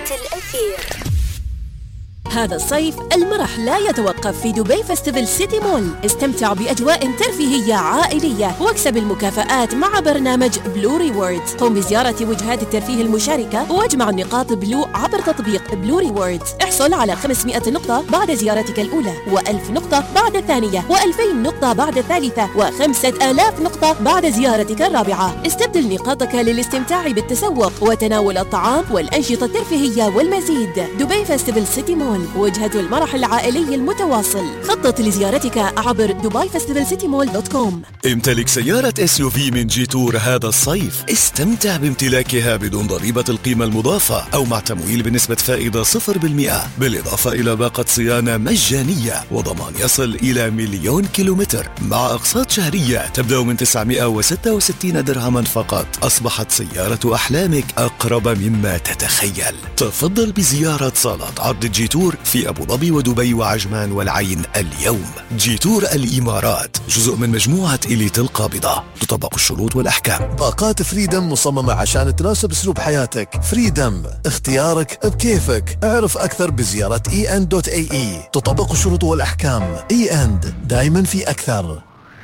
الأثير. هذا الصيف المرح لا يتوقف في دبي فيستيفال سيتي مول. استمتع بأجواء ترفيهية عائلية واكسب المكافآت مع برنامج بلو ريوردز. قم بزيارة وجهات الترفيه المشاركة واجمع النقاط بلو عبر تطبيق بلو ريوردز. احصل على 500 نقطة بعد زيارتك الأولى، و1000 نقطة بعد الثانية، و2000 نقطة بعد الثالثة، و5000 نقطة بعد زيارتك الرابعة. استبدل نقاطك للاستمتاع بالتسوق وتناول الطعام والأنشطة الترفيهية والمزيد. دبي فيستيفال سيتي مول، وجهة المرح العائلي المتواصل. خطط لزيارتك عبر dubaifestivalcitymall.com. امتلك سيارة SUV من جيتور هذا الصيف. استمتع بامتلاكها بدون ضريبة القيمة المضافة أو مع تمويل بنسبة فائدة 0%، بالإضافة إلى باقة صيانة مجانية وضمان يصل إلى 1,000,000 كيلومتر مع أقساط شهرية تبدأ من 966 درهما فقط. أصبحت سيارة أحلامك أقرب مما تتخيل. تفضل بزيارة صالات عرض جيتور في أبو ظبي ودبي وعجمان والعين اليوم. جيتور الإمارات جزء من مجموعة إليت القابضة. تطبق الشروط والأحكام. باقات فريدم مصممة عشان تناسب أسلوب حياتك. فريدم، اختيارك بكيفك. اعرف أكثر بزيارة en.ae. تطبق الشروط والأحكام. en دايما في أكثر.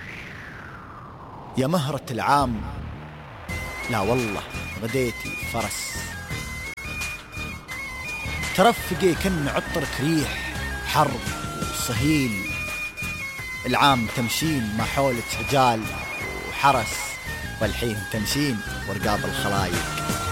يا مهرة العام، لا والله غديتي فرس. ترفقي كن عطرك ريح حر وصهيل. العام تمشين ما حولك رجال وحرس، والحين تمشين ورقاب الخلايق.